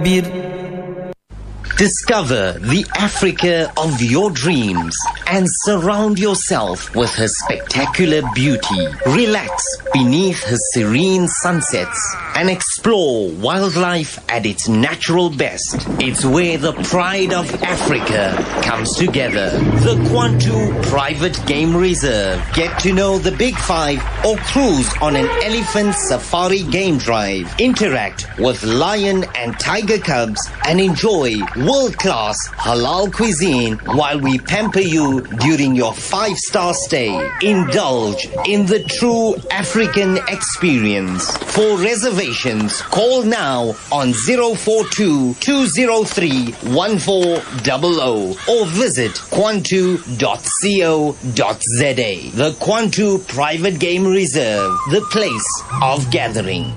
Discover the Africa of your dreams and surround yourself with her spectacular beauty. Relax beneath her serene sunsets and explore wildlife at its natural best. It's where the pride of Africa comes together. The Kwantu Private Game Reserve. Get to know the Big Five or cruise on an elephant safari game drive. Interact with lion and tiger cubs and enjoy world-class halal cuisine while we pamper you during your 5-star stay. Indulge in the true African experience. For reservations, call now on 042-203-1400 or visit kwantu.co.za. The Kwantu Private Game Reserve, the place of gathering.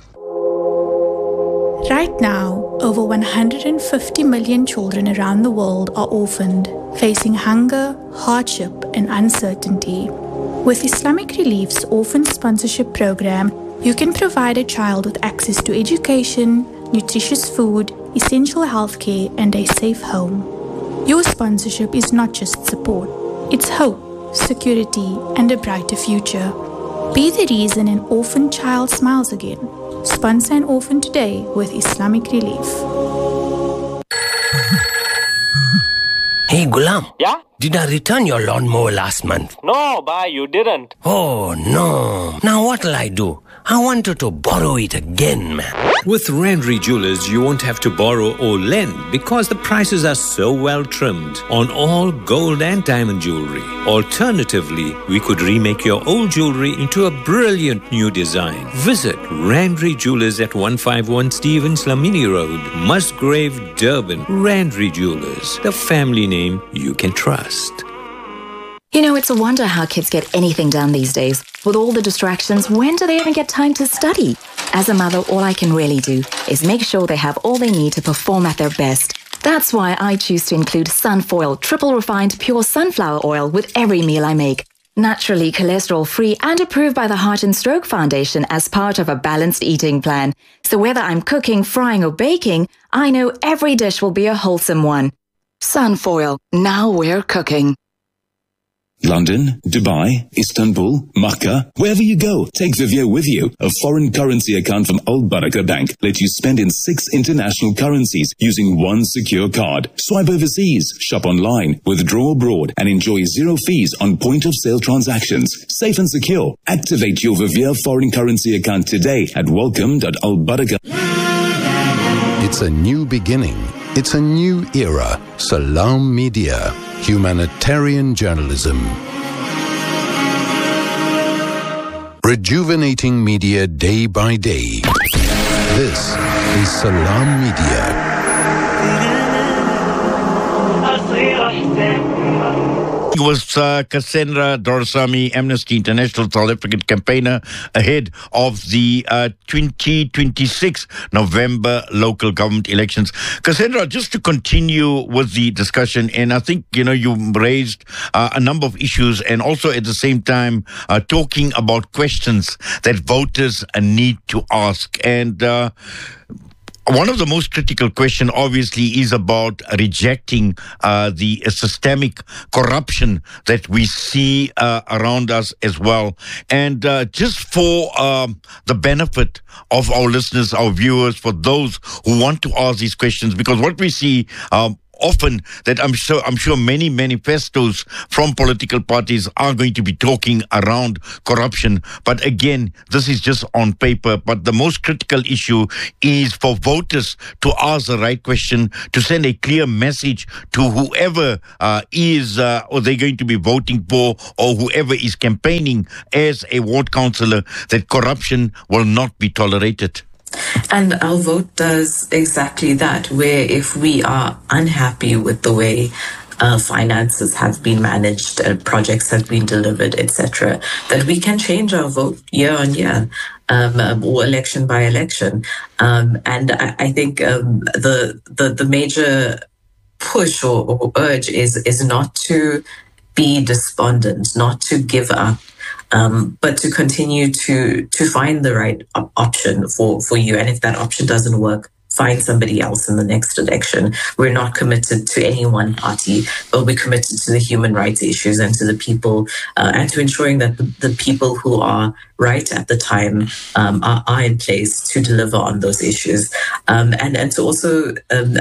Right now, over 150 million children around the world are orphaned, facing hunger, hardship, and uncertainty. With Islamic Relief's Orphan Sponsorship Program, you can provide a child with access to education, nutritious food, essential healthcare, and a safe home. Your sponsorship is not just support, it's hope, security, and a brighter future. Be the reason an orphan child smiles again. Sponsor an orphan today with Islamic Relief. Hey, Gulam. Yeah? Did I return your lawnmower last month? No, bhai, you didn't. Oh, no. Now what'll I do? I wanted to borrow it again, man. With Randry Jewelers, you won't have to borrow or lend because the prices are so well trimmed on all gold and diamond jewelry. Alternatively, we could remake your old jewelry into a brilliant new design. Visit Randry Jewelers at 151 Stevens Lamini Road, Musgrave, Durban. Randry Jewelers, the family name you can trust. You know, it's a wonder how kids get anything done these days. With all the distractions, when do they even get time to study? As a mother, all I can really do is make sure they have all they need to perform at their best. That's why I choose to include Sunfoil triple refined pure sunflower oil with every meal I make. Naturally cholesterol-free and approved by the Heart and Stroke Foundation as part of a balanced eating plan. So whether I'm cooking, frying or baking, I know every dish will be a wholesome one. Sunfoil, now we're cooking. London, Dubai, Istanbul, Makkah, wherever you go, take Vivio with you. A foreign currency account from Al Barakah Bank lets you spend in 6 international currencies using one secure card. Swipe overseas, shop online, withdraw abroad, and enjoy 0 fees on point-of-sale transactions. Safe and secure. Activate your Vivio foreign currency account today at welcome.albarakah. It's a new beginning. It's a new era. Salam Media. Humanitarian journalism. Rejuvenating media day by day. This is Salam Media. It was Cassandra Dorsami, Amnesty International South African campaigner, ahead of the 2026 November local government elections. Cassandra, just to continue with the discussion, and I think, you raised a number of issues and also at the same time talking about questions that voters need to ask. And one of the most critical questions, obviously, is about rejecting the systemic corruption that we see around us as well. And just for the benefit of our listeners, our viewers, for those who want to ask these questions, because what we see often that I'm sure many manifestos from political parties are going to be talking around corruption. But again, this is just on paper. But the most critical issue is for voters to ask the right question, to send a clear message to whoever is or they're going to be voting for, or whoever is campaigning as a ward councillor, that corruption will not be tolerated. And our vote does exactly that, where if we are unhappy with the way finances have been managed, projects have been delivered, etc., that we can change our vote year on year, or election by election. And I think the major push or urge is not to be despondent, not to give up, but to continue to find the right option for you. And if that option doesn't work, find somebody else in the next election. We're not committed to any one party, but we're committed to the human rights issues and to the people, and to ensuring that the people who are right at the time are in place to deliver on those issues, and to also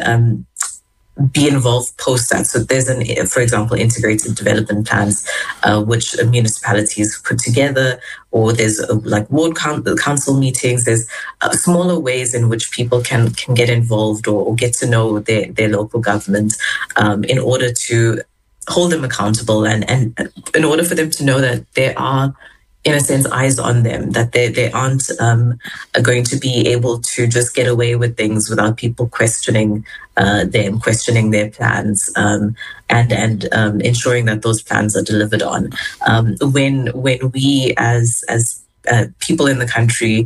be involved post that. So there's for example, integrated development plans, which municipalities put together, or there's like ward council meetings. There's smaller ways in which people can get involved or get to know their local government, in order to hold them accountable, and in order for them to know that there are, in a sense, eyes on them, that they aren't going to be able to just get away with things without people questioning them, questioning their plans, and ensuring that those plans are delivered on. When we as people in the country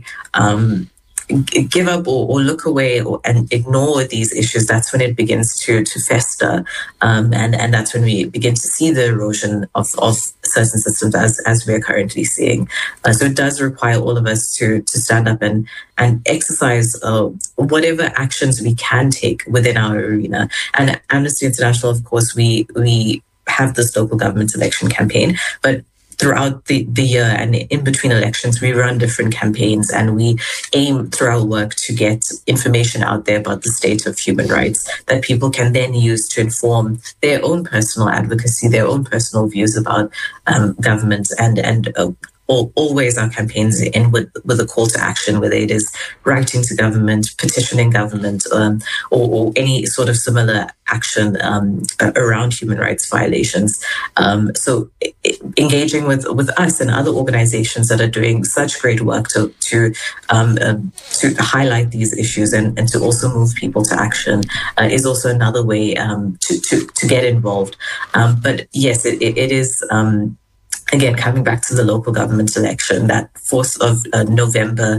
give up or look away and ignore these issues, that's when it begins to fester, and that's when we begin to see the erosion of certain systems as we're currently seeing. So it does require all of us to stand up and exercise whatever actions we can take within our arena. And Amnesty International, of course, we have this local government election campaign, but throughout the year and in between elections, we run different campaigns, and we aim through our work to get information out there about the state of human rights that people can then use to inform their own personal advocacy, their own personal views about government, and always our campaigns end with a call to action, whether it is writing to government, petitioning government, or any sort of similar action around human rights violations. So engaging with us and other organizations that are doing such great work to highlight these issues and to also move people to action is also another way to get involved. But yes, it is. Again, coming back to the local government election, that 4th of November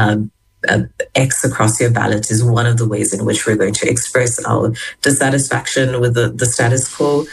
X across your ballot is one of the ways in which we're going to express our dissatisfaction with the status quo,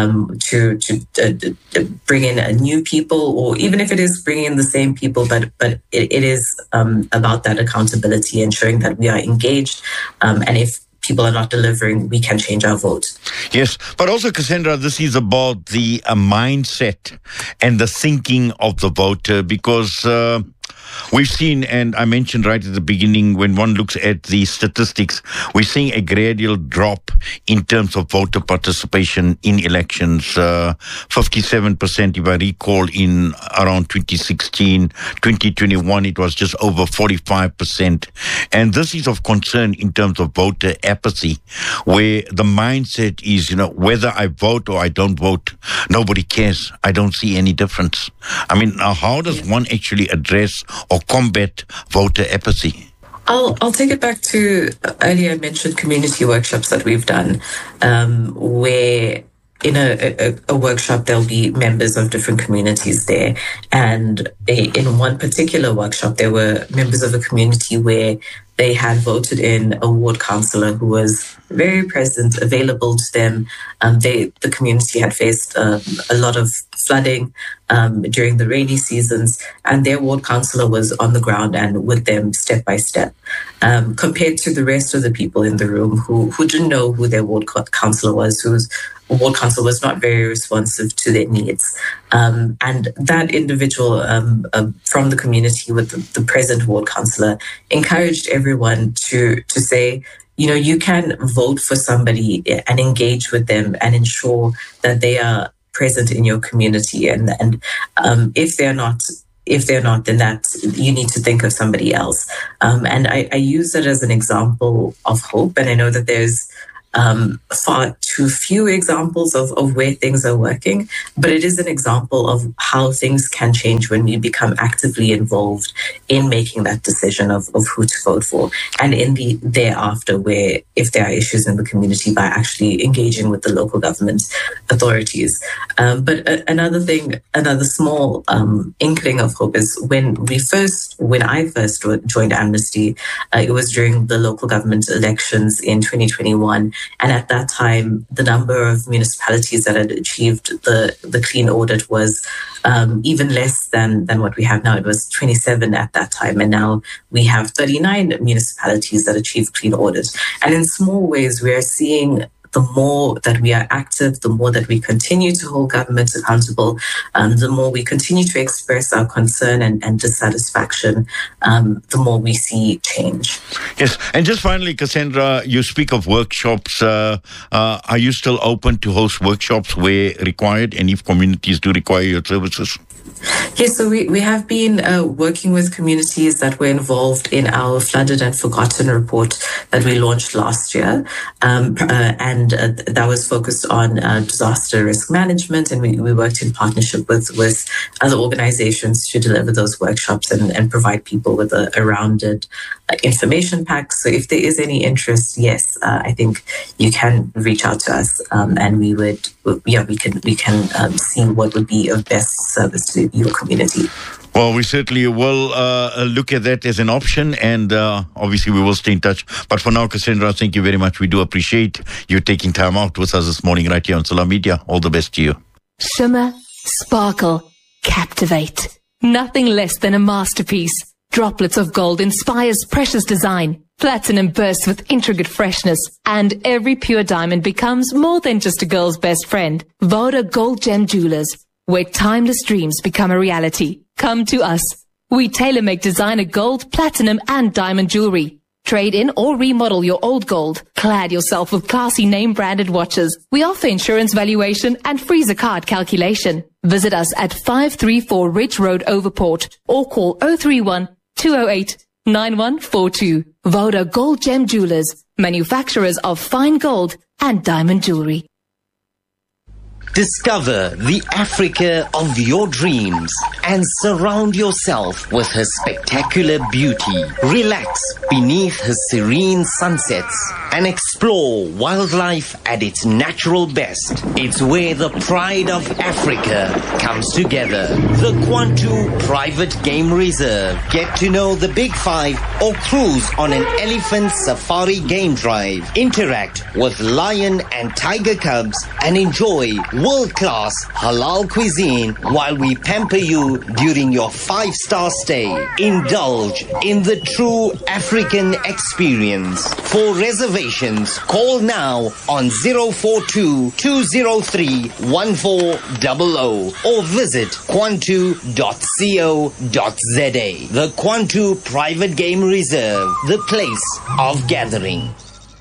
to bring in new people, or even if it is bringing in the same people, but it is about that accountability, ensuring that we are engaged, and if people are not delivering, we can change our vote. Yes, but also, Cassandra, this is about the mindset and the thinking of the voter, because we've seen, and I mentioned right at the beginning, when one looks at the statistics, we're seeing a gradual drop in terms of voter participation in elections. 57%, if I recall, in around 2016, 2021, it was just over 45%. And this is of concern in terms of voter apathy, where the mindset is, whether I vote or I don't vote, nobody cares. I don't see any difference. I mean, how does one actually address or combat voter apathy? I'll take it back to earlier I mentioned community workshops that we've done, where in a workshop there'll be members of different communities there, and in one particular workshop there were members of a community where they had voted in a ward councillor who was very present, available to them. The community had faced a lot of flooding during the rainy seasons, and their ward councillor was on the ground and with them step by step, compared to the rest of the people in the room who didn't know who their ward councillor was, whose ward council was not very responsive to their needs. And that individual from the community with the present ward councillor encouraged everyone to say, you can vote for somebody and engage with them and ensure that they are present in your community. And if they're not, then that you need to think of somebody else. And I use that as an example of hope. And I know that there's far too few examples of where things are working, but it is an example of how things can change when we become actively involved in making that decision of who to vote for, and in the thereafter, where if there are issues in the community, by actually engaging with the local government authorities. But another small inkling of hope is when I first joined Amnesty, it was during the local government elections in 2021. And at that time, the number of municipalities that had achieved the clean audit was even less than what we have now. It was 27 at that time, and now we have 39 municipalities that achieve clean audit. And in small ways, we are seeing the more that we are active, the more that we continue to hold governments accountable, the more we continue to express our concern and dissatisfaction, the more we see change. Yes, and just finally, Cassandra, you speak of workshops. Are you still open to host workshops where required, and if communities do require your services? Yes, so we have been working with communities that were involved in our Flooded and Forgotten report that we launched last year. And that was focused on disaster risk management. And we worked in partnership with other organizations to deliver those workshops and provide people with a rounded information pack. So if there is any interest, yes, I think you can reach out to us and we can see what would be of best service to your community. Well, we certainly will look at that as an option, and obviously we will stay in touch. But for now, Cassandra, thank you very much. We do appreciate you taking time out with us this morning right here on Salam Media. All the best to you. Shimmer, sparkle, captivate. Nothing less than a masterpiece. Droplets of gold inspires precious design. Platinum bursts with intricate freshness, and every pure diamond becomes more than just a girl's best friend. Voda Gold Gem Jewelers, where timeless dreams become a reality. Come to us. We tailor-make designer gold, platinum, and diamond jewelry. Trade in or remodel your old gold. Clad yourself with classy name-branded watches. We offer insurance valuation and freezer card calculation. Visit us at 534 Ridge Road, Overport, or call 031-208-9142. Voda Gold Gem Jewelers, manufacturers of fine gold and diamond jewelry. Discover the Africa of your dreams and surround yourself with her spectacular beauty. Relax beneath her serene sunsets and explore wildlife at its natural best. It's where the pride of Africa comes together. The Kwantu Private Game Reserve. Get to know the Big Five or cruise on an elephant safari game drive. Interact with lion and tiger cubs and enjoy world-class halal cuisine while we pamper you during your 5-star stay. Indulge in the true African experience. For reservations, call now on 042-203-1400 or visit kwantu.co.za. The Kwantu Private Game Reserve, the place of gathering.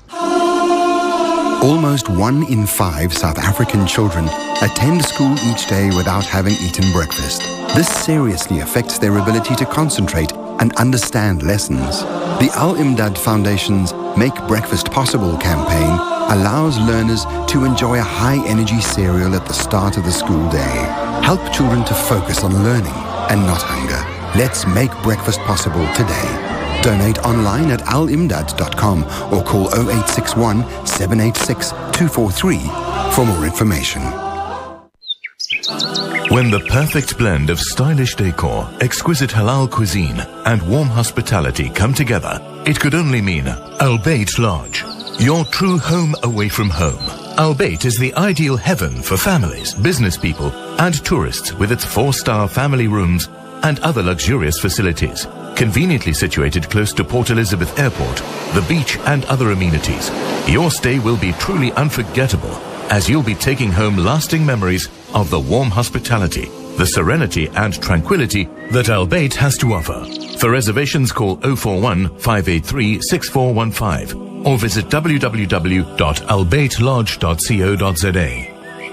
Almost 1 in 5 South African children attend school each day without having eaten breakfast. This seriously affects their ability to concentrate and understand lessons. The Al-Imdad Foundation's Make Breakfast Possible campaign allows learners to enjoy a high-energy cereal at the start of the school day. Help children to focus on learning and not hunger. Let's make breakfast possible today. Donate online at alimdad.com or call 0861 786 243 for more information. When the perfect blend of stylish decor, exquisite halal cuisine, and warm hospitality come together, it could only mean Al Bayt Lodge, your true home away from home. Al Bayt is the ideal heaven for families, business people, and tourists with its 4-star family rooms and other luxurious facilities. Conveniently situated close to Port Elizabeth Airport, the beach and other amenities, your stay will be truly unforgettable as you'll be taking home lasting memories of the warm hospitality, the serenity and tranquility that Al Bayt has to offer. For reservations, call 041-583-6415 or visit www.albaytlodge.co.za.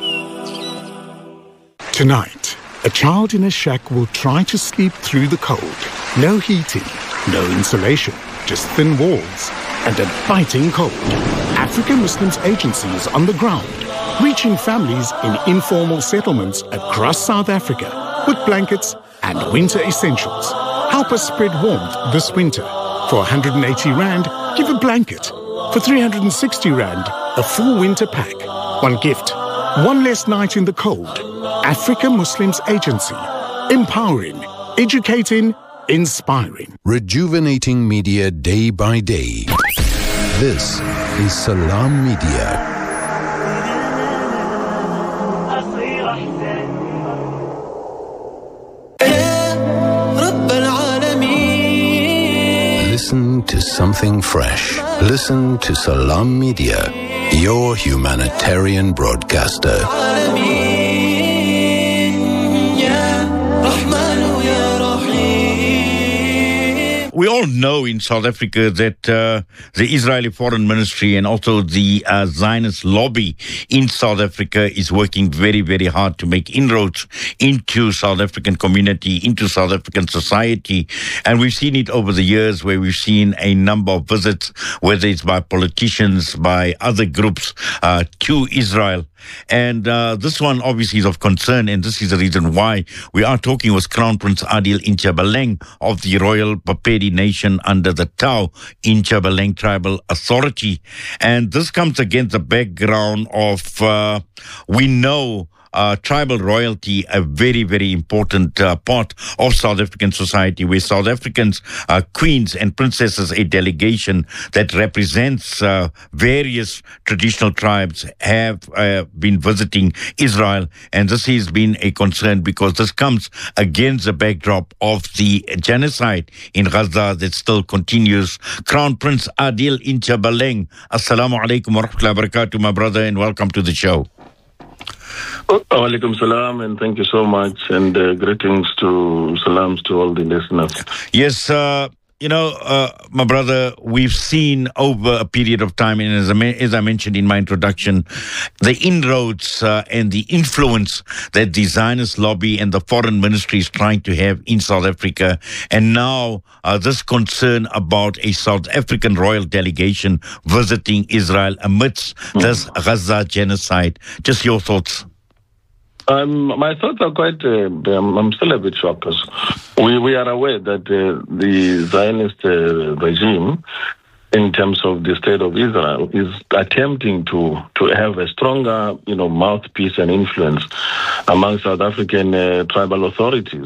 Tonight, a child in a shack will try to sleep through the cold. No heating, no insulation, just thin walls and a biting cold. African Muslims Agency is on the ground, reaching families in informal settlements across South Africa with blankets and winter essentials. Help us spread warmth this winter. For 180 Rand, give a blanket. For 360 Rand, a full winter pack. One gift, one less night in the cold. Africa Muslims Agency. Empowering, educating, inspiring. Rejuvenating media day by day. This is Salam Media. listen to something fresh. Listen to Salam Media, your humanitarian broadcaster. We all know in South Africa that the Israeli Foreign Ministry and also the Zionist lobby in South Africa is working very, very hard to make inroads into South African community, into South African society. And we've seen it over the years where we've seen a number of visits, whether it's by politicians, by other groups, to Israel. And this one obviously is of concern, and this is the reason why we are talking with Crown Prince Adil Inchabaleng of the Royal Bapedi Nation under the Tau Inchabaleng Tribal Authority. And this comes against the background of, we know, tribal royalty, a very, very important part of South African society, where South Africans, queens and princesses, a delegation that represents various traditional tribes, have been visiting Israel. And this has been a concern because this comes against the backdrop of the genocide in Gaza that still continues. Crown Prince Adil Inchabaleng, Assalamu alaikum wa rahmatullahi wa barakatuh, my brother, and welcome to the show. Alaikum salam, and thank you so much, and salams to all the listeners. Yes, my brother, we've seen over a period of time, and as I mentioned in my introduction, the inroads and the influence that the Zionist lobby and the foreign ministry is trying to have in South Africa. And now this concern about a South African royal delegation visiting Israel amidst this Gaza genocide. Just your thoughts. My thoughts are quite, I'm still a bit shocked because we are aware that the Zionist regime, in terms of the state of Israel, is attempting to have a stronger, mouthpiece and influence among South African tribal authorities.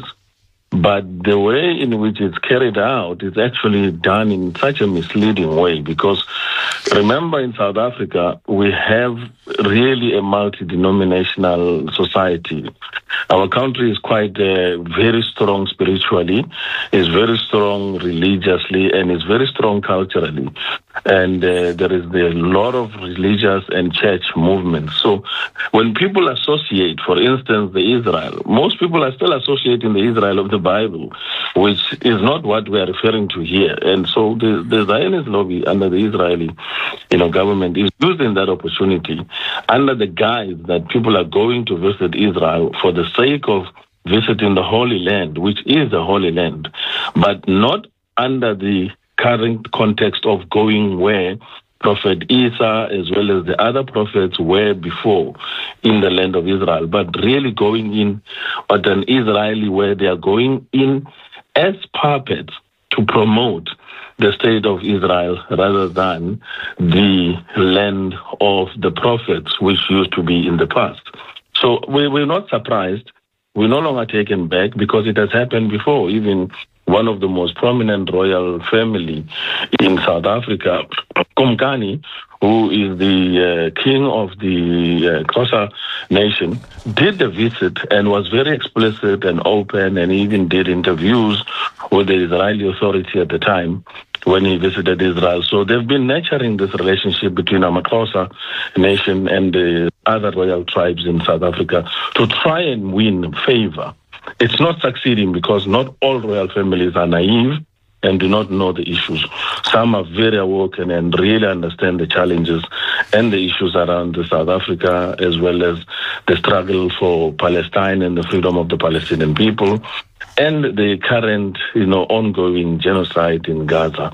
But the way in which it's carried out is actually done in such a misleading way, because remember, in South Africa, we have really a multi-denominational society. Our country is quite very strong spiritually, is very strong religiously, and is very strong culturally. And there is a lot of religious and church movements. So when people associate, for instance, the Israel, most people are still associating the Israel of the Bible, which is not what we are referring to here. And so the Zionist lobby under the Israeli government is using that opportunity under the guise that people are going to visit Israel for the sake of visiting the Holy Land, which is the Holy Land, but not under the current context of going where Prophet Isa as well as the other prophets were before in the land of Israel, but really going in at an Israeli where they are going in as puppets to promote the state of Israel rather than the land of the prophets, which used to be in the past. So we're not surprised. We're no longer taken back because it has happened before. Even one of the most prominent royal family in South Africa, Komkani, who is the king of the Xhosa nation, did the visit and was very explicit and open, and even did interviews with the Israeli authority at the time when he visited Israel. So they've been nurturing this relationship between the Xhosa nation and the other royal tribes in South Africa to try and win favor. It's not succeeding because not all royal families are naive and do not know the issues. Some are very awoken and really understand the challenges and the issues around South Africa, as well as the struggle for Palestine and the freedom of the Palestinian people, and the current, ongoing genocide in Gaza.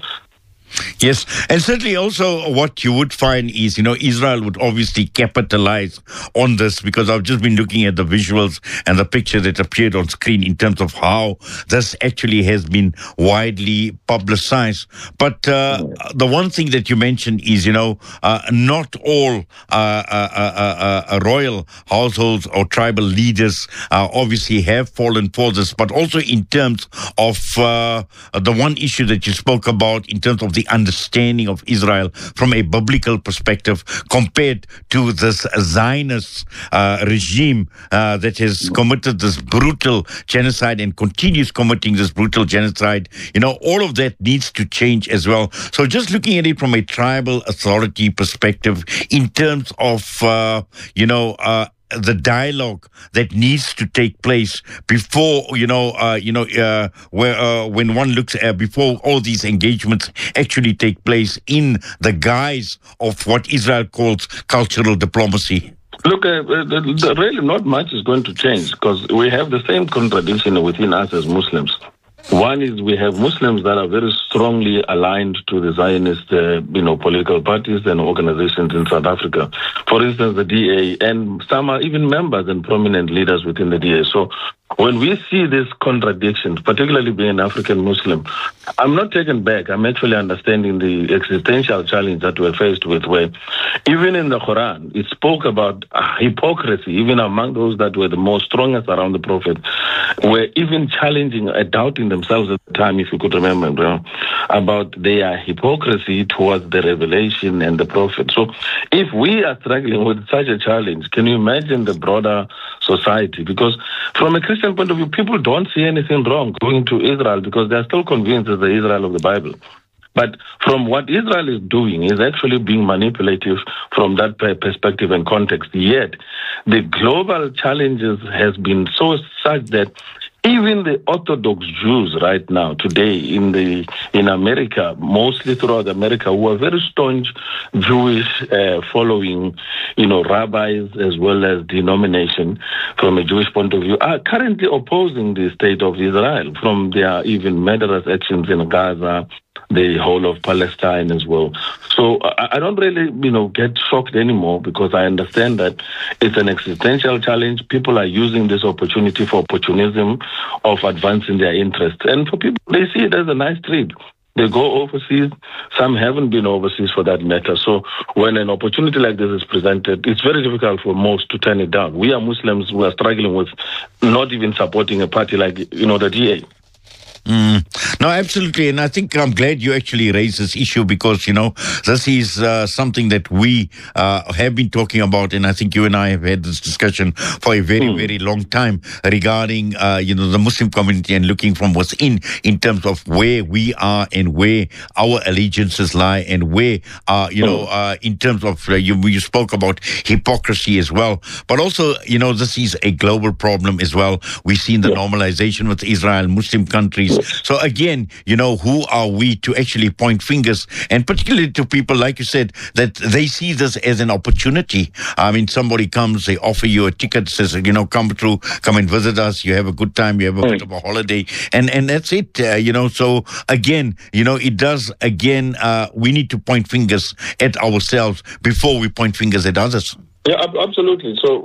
Yes, and certainly also what you would find is, Israel would obviously capitalize on this, because I've just been looking at the visuals and the picture that appeared on screen in terms of how this actually has been widely publicized. But the one thing that you mentioned is, not all royal households or tribal leaders obviously have fallen for this, but also in terms of the one issue that you spoke about in terms of the the understanding of Israel from a biblical perspective compared to this Zionist regime that has committed this brutal genocide and continues committing this brutal genocide. All of that needs to change as well. So just looking at it from a tribal authority perspective in terms of, the dialogue that needs to take place before, when one looks at before all these engagements actually take place in the guise of what Israel calls cultural diplomacy. Look, really not much is going to change because we have the same contradiction within us as Muslims. One is we have Muslims that are very strongly aligned to the Zionist, political parties and organizations in South Africa. For instance, the DA, and some are even members and prominent leaders within the DA. So when we see these contradictions, particularly being an African Muslim, I'm not taken back. I'm actually understanding the existential challenge that we're faced with, where even in the Quran, it spoke about hypocrisy, even among those that were the most strongest around the Prophet, were even challenging, doubting themselves at the time, if you could remember, about their hypocrisy towards the revelation and the Prophet. So if we are struggling with such a challenge, can you imagine the broader society? Because from a Christian point of view, people don't see anything wrong going to Israel because they're still convinced it's the Israel of the Bible. But from what Israel is doing is actually being manipulative from that perspective and context. Yet, the global challenges has been so such that even the Orthodox Jews right now, today in America, mostly throughout America, who are very staunch Jewish following, rabbis as well as denomination from a Jewish point of view, are currently opposing the state of Israel from their even murderous actions in Gaza, the whole of Palestine as well. So I don't really, get shocked anymore because I understand that it's an existential challenge. People are using this opportunity for opportunism of advancing their interests. And for people, they see it as a nice trip. They go overseas. Some haven't been overseas for that matter. So when an opportunity like this is presented, it's very difficult for most to turn it down. We are Muslims who are struggling with not even supporting a party like, the DA. No, absolutely. And I think I'm glad you actually raised this issue because, this is something that we have been talking about. And I think you and I have had this discussion for a very, very long time regarding, the Muslim community and looking from within in terms of where we are and where our allegiances lie and where, in terms of, you spoke about hypocrisy as well. But also, this is a global problem as well. We've seen the normalization with Israel, Muslim countries. So again, who are we to actually point fingers, and particularly to people, like you said, that they see this as an opportunity. I mean, somebody comes, they offer you a ticket, says, come through, come and visit us, you have a good time, you have a bit of a holiday, and that's it, So again, it does, again, we need to point fingers at ourselves before we point fingers at others. Yeah, absolutely. So,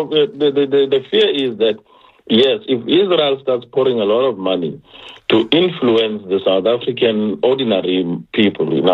the fear is that, yes, if Israel starts pouring a lot of money to influence the South African ordinary people in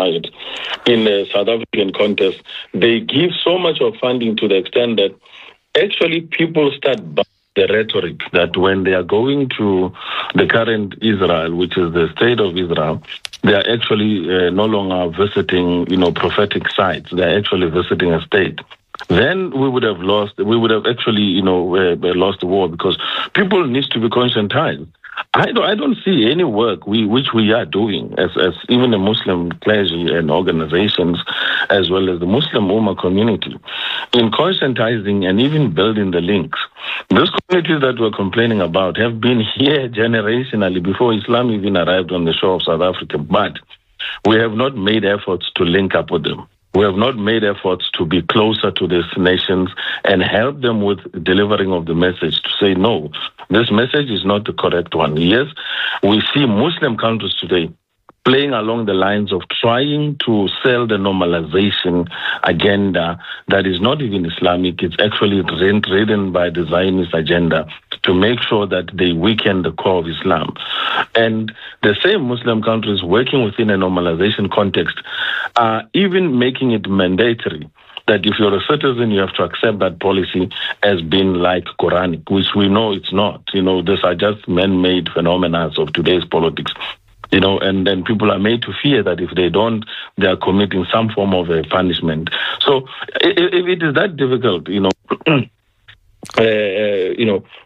the South African context, they give so much of funding to the extent that actually people start buying the rhetoric that when they are going to the current Israel, which is the state of Israel, they are actually no longer visiting, prophetic sites. They are actually visiting a state. Then we would have actually, lost the war because people need to be conscientized. I don't see any work which we are doing as even the Muslim clergy and organizations as well as the Muslim Ummah community in conscientizing and even building the links. Those communities that we're complaining about have been here generationally before Islam even arrived on the shore of South Africa, but we have not made efforts to link up with them. We have not made efforts to be closer to these nations and help them with delivering of the message to say, no, this message is not the correct one. Yes, we see Muslim countries today playing along the lines of trying to sell the normalization agenda that is not even Islamic. It's actually ridden by the Zionist agenda to make sure that they weaken the core of Islam. And the same Muslim countries working within a normalization context are even making it mandatory that if you're a citizen, you have to accept that policy as being like Quranic, which we know it's not. These are just man-made phenomena of today's politics. You know, and then people are made to fear that if they don't, they are committing some form of a punishment. So if it is that difficult,